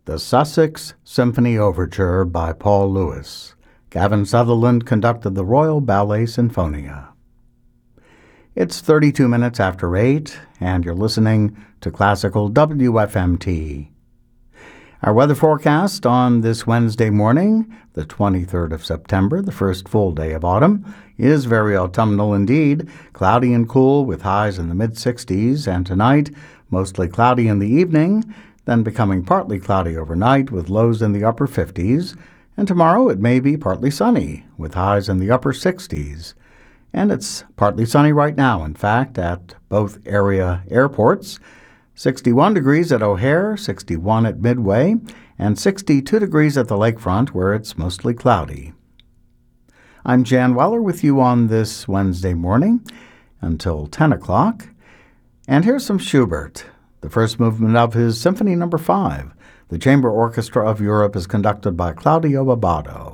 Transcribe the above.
The Sussex Symphony Overture by Paul Lewis. Gavin Sutherland conducted the Royal Ballet Sinfonia. It's 32 minutes after 8, and you're listening to Classical WFMT. Our weather forecast on this Wednesday morning, the 23rd of September, the first full day of autumn, is very autumnal indeed, cloudy and cool with highs in the mid-60s, and tonight, mostly cloudy in the evening, then becoming partly cloudy overnight with lows in the upper 50s, and tomorrow it may be partly sunny with highs in the upper 60s. And it's partly sunny right now, in fact, at both area airports. 61 degrees at O'Hare, 61 at Midway, and 62 degrees at the lakefront where it's mostly cloudy. I'm Jan Weller with you on this Wednesday morning until 10 o'clock. And here's some Schubert. The first movement of his Symphony No. 5. The Chamber Orchestra of Europe is conducted by Claudio Abbado.